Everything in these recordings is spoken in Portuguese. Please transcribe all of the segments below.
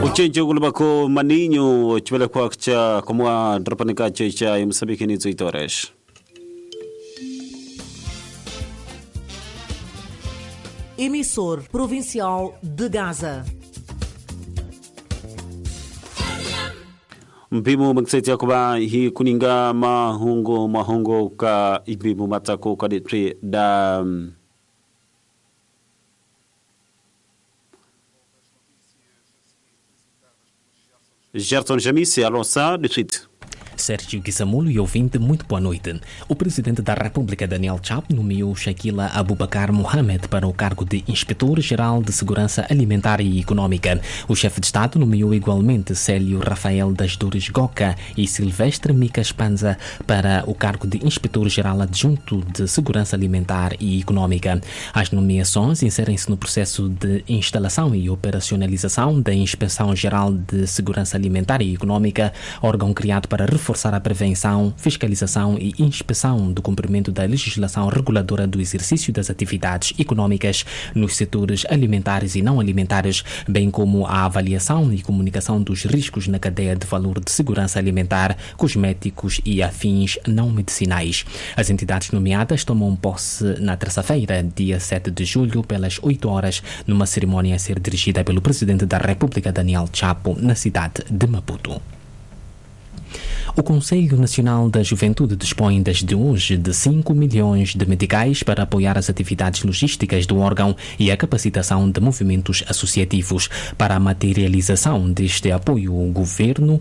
Uchenje gulbako maninho chibele kwa cha komwa drapanika cha Moçambique ni Zoitores. Emissor provincial de Gaza. Mpimu mksetia kuba hi kuninga mahongo ka ibimu matako ka detri da Gerson Jamise, alonça de tweet. Sérgio Guissamulo e ouvinte, muito boa noite. O presidente da República, Daniel Chapo, nomeou Shakila Abubakar Mohamed para o cargo de Inspetor-Geral de Segurança Alimentar e Econômica. O chefe de Estado nomeou igualmente Célio Rafael das Dores Goca e Silvestre Micas Panza para o cargo de Inspetor-Geral Adjunto de Segurança Alimentar e Econômica. As nomeações inserem-se no processo de instalação e operacionalização da Inspeção-Geral de Segurança Alimentar e Econômica, órgão criado para reforçar a prevenção, fiscalização e inspeção do cumprimento da legislação reguladora do exercício das atividades econômicas nos setores alimentares e não alimentares, bem como a avaliação e comunicação dos riscos na cadeia de valor de segurança alimentar, cosméticos e afins não medicinais. As entidades nomeadas tomam posse na terça-feira, dia 7 de julho, pelas 8 horas, numa cerimónia a ser dirigida pelo Presidente da República, Daniel Chapo, na cidade de Maputo. O Conselho Nacional da Juventude dispõe desde hoje de 5 milhões de meticais para apoiar as atividades logísticas do órgão e a capacitação de movimentos associativos. Para a materialização deste apoio, o Governo,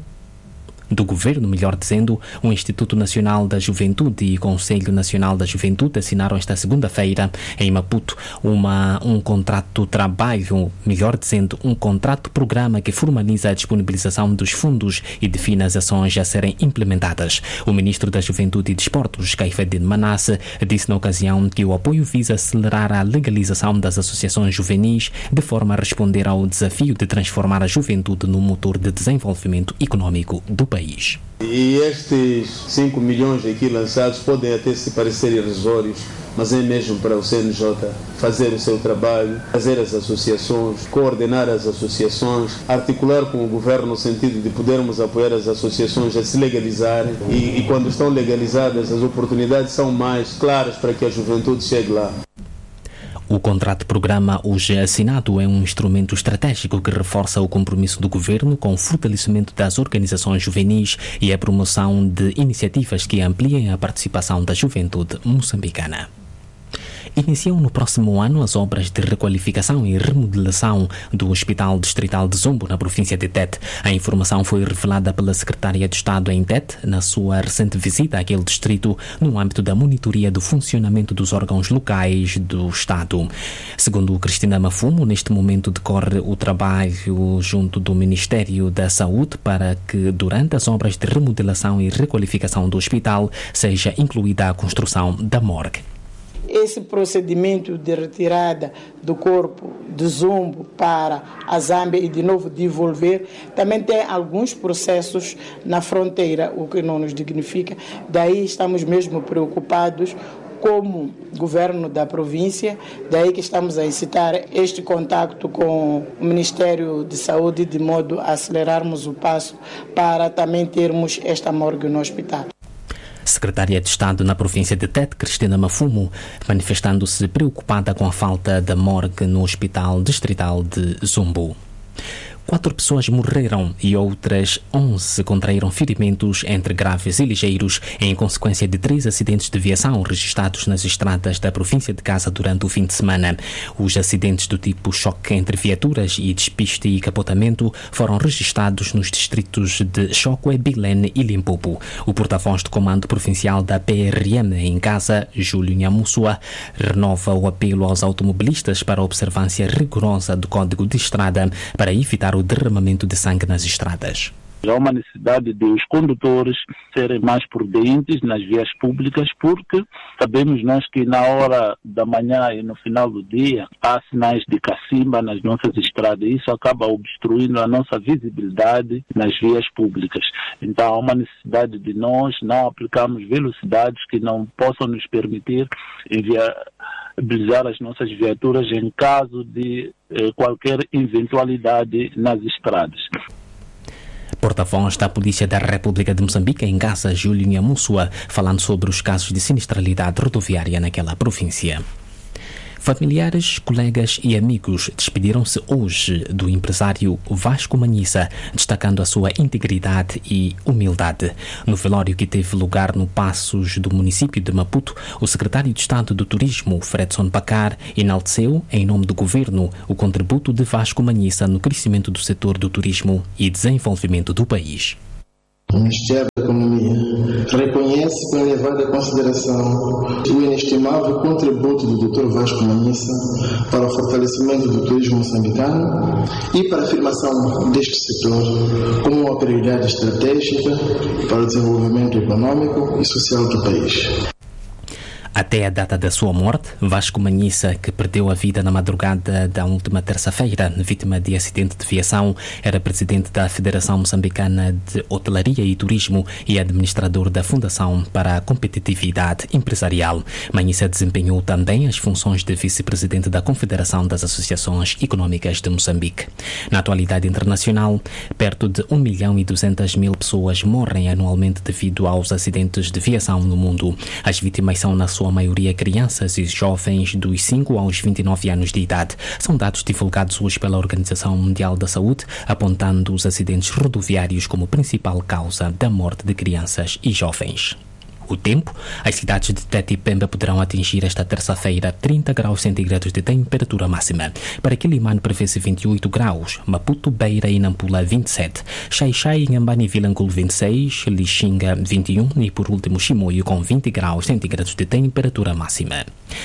o Instituto Nacional da Juventude e o Conselho Nacional da Juventude assinaram esta segunda-feira em Maputo um contrato-trabalho, um contrato-programa que formaliza a disponibilização dos fundos e define as ações a serem implementadas. O ministro da Juventude e Desportos, Caifedine Manasse, disse na ocasião que o apoio visa acelerar a legalização das associações juvenis de forma a responder ao desafio de transformar a juventude no motor de desenvolvimento econômico do país. E estes 5 milhões aqui lançados podem até se parecer irrisórios, mas é mesmo para o CNJ fazer o seu trabalho, fazer as associações, coordenar as associações, articular com o governo no sentido de podermos apoiar as associações a se legalizarem e quando estão legalizadas as oportunidades são mais claras para que a juventude chegue lá. O contrato-programa hoje assinado é um instrumento estratégico que reforça o compromisso do governo com o fortalecimento das organizações juvenis e a promoção de iniciativas que ampliem a participação da juventude moçambicana. Iniciam no próximo ano as obras de requalificação e remodelação do Hospital Distrital de Zumbo, na província de Tete. A informação foi revelada pela Secretária de Estado em Tete, na sua recente visita àquele distrito, no âmbito da monitoria do funcionamento dos órgãos locais do Estado. Segundo Cristina Mafumo, neste momento decorre o trabalho junto do Ministério da Saúde para que, durante as obras de remodelação e requalificação do hospital, seja incluída a construção da morgue. Esse procedimento de retirada do corpo de Zumbo para a Zâmbia e de novo devolver, também tem alguns processos na fronteira, o que não nos dignifica. Daí estamos mesmo preocupados como governo da província, daí que estamos a incitar este contacto com o Ministério de Saúde de modo a acelerarmos o passo para também termos esta morgue no hospital. Secretária de Estado na província de Tete, Cristina Mafumo, manifestando-se preocupada com a falta da morgue no Hospital Distrital de Zumbo. 4 pessoas morreram e outras 11 contraíram ferimentos entre graves e ligeiros em consequência de 3 acidentes de viação registrados nas estradas da província de Gaza durante o fim de semana. Os acidentes do tipo choque entre viaturas e despiste e capotamento foram registrados nos distritos de Chokwe, Bilene e Limpopo. O porta-voz do Comando Provincial da PRM em Gaza, Júlio Nhamussua, renova o apelo aos automobilistas para a observância rigorosa do Código de Estrada para evitar o derramamento de sangue nas estradas. Há uma necessidade de os condutores serem mais prudentes nas vias públicas, porque sabemos nós que na hora da manhã e no final do dia há sinais de cacimba nas nossas estradas e isso acaba obstruindo a nossa visibilidade nas vias públicas. Então há uma necessidade de nós não aplicarmos velocidades que não possam nos permitir mobilizar as nossas viaturas em caso de qualquer eventualidade nas estradas. Porta-voz da Polícia da República de Moçambique em Gaza, Júlio Nhamussua, falando sobre os casos de sinistralidade rodoviária naquela província. Familiares, colegas e amigos despediram-se hoje do empresário Vasco Manhissa, destacando a sua integridade e humildade. No velório que teve lugar no Passos do município de Maputo, o secretário de Estado do Turismo, Fredson Pacar, enalteceu, em nome do governo, o contributo de Vasco Manhissa no crescimento do setor do turismo e desenvolvimento do país. O Ministério da Economia reconhece com elevada consideração o inestimável contributo do Dr. Vasco Manhissa para o fortalecimento do turismo moçambicano e para a afirmação deste setor como uma prioridade estratégica para o desenvolvimento econômico e social do país. Até a data da sua morte, Vasco Manhissa, que perdeu a vida na madrugada da última terça-feira, vítima de acidente de viação, era presidente da Federação Moçambicana de Hotelaria e Turismo e administrador da Fundação para a Competitividade Empresarial. Manhissa desempenhou também as funções de vice-presidente da Confederação das Associações Econômicas de Moçambique. Na atualidade internacional, perto de 1.200.000 pessoas morrem anualmente devido aos acidentes de viação no mundo. As vítimas são, na sua maioria, crianças e jovens dos 5 aos 29 anos de idade. São dados divulgados hoje pela Organização Mundial da Saúde, apontando os acidentes rodoviários como principal causa da morte de crianças e jovens. O tempo: as cidades de Tete e Pemba poderão atingir esta terça-feira 30 graus centígrados de temperatura máxima. Para Quilimane prevê-se 28 graus, Maputo, Beira e Nampula 27, Xai-Xai, Inhambane e Vilanculo 26, Lixinga 21 e por último Chimoio com 20 graus centígrados de temperatura máxima.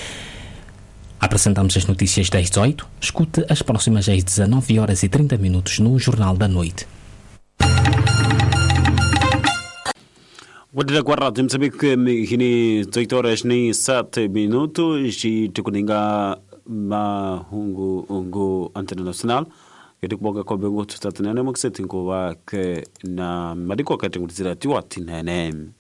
Apresentamos as notícias das 18. Escute as próximas às 19 horas e 30 minutos no Jornal da Noite. Wadila kwa radio Mozambique hini 18 horas ni 7 minutos e tukuninga mahungu international yedi kuboga kwa bengo tutatana mo ksetingo wa ke na madiko katingulizira tiwati nene.